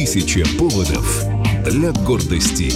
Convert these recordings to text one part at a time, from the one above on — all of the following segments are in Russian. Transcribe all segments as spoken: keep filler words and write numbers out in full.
Тысяча поводов для гордости.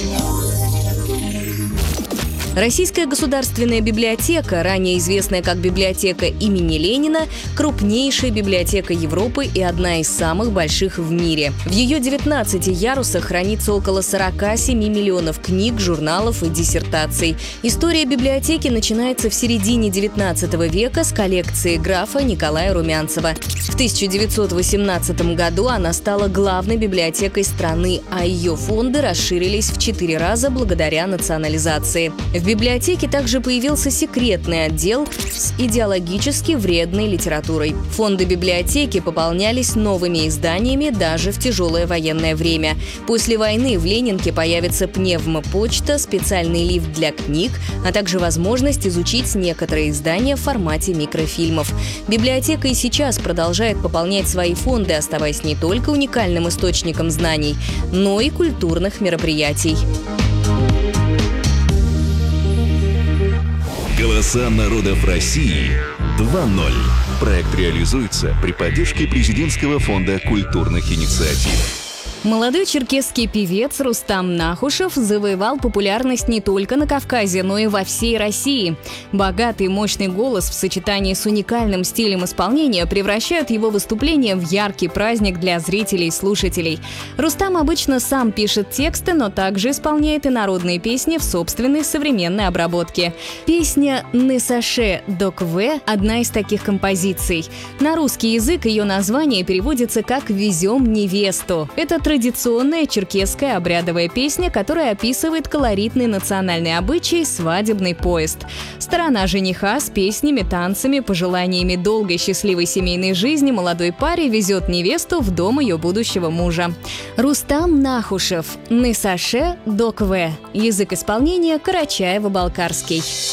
Российская государственная библиотека, ранее известная как библиотека имени Ленина, крупнейшая библиотека Европы и одна из самых больших в мире. В ее девятнадцати ярусах хранится около сорока семи миллионов книг, журналов и диссертаций. История библиотеки начинается в середине девятнадцатого века с коллекции графа Николая Румянцева. В тысяча девятьсот восемнадцатом году она стала главной библиотекой страны, а ее фонды расширились в четыре раза благодаря национализации. В библиотеке также появился секретный отдел с идеологически вредной литературой. Фонды библиотеки пополнялись новыми изданиями даже в тяжелое военное время. После войны в Ленинке появится пневмопочта, специальный лифт для книг, а также возможность изучить некоторые издания в формате микрофильмов. Библиотека и сейчас продолжает пополнять свои фонды, оставаясь не только уникальным источником знаний, но и культурных мероприятий. Голоса народов России два ноль. Проект реализуется при поддержке Президентского фонда культурных инициатив. Молодой черкесский певец Рустам Нахушев завоевал популярность не только на Кавказе, но и во всей России. Богатый и мощный голос в сочетании с уникальным стилем исполнения превращают его выступление в яркий праздник для зрителей и слушателей. Рустам обычно сам пишет тексты, но также исполняет и народные песни в собственной современной обработке. Песня «Не саше докве» – одна из таких композиций. На русский язык ее название переводится как «Везем невесту». Это традиционная черкесская обрядовая песня, которая описывает колоритный национальный обычай «Свадебный поезд». Сторона жениха с песнями, танцами, пожеланиями долгой счастливой семейной жизни молодой паре везет невесту в дом ее будущего мужа. Рустам Нахушев «Не саше докве». Язык исполнения карачаево-балкарский.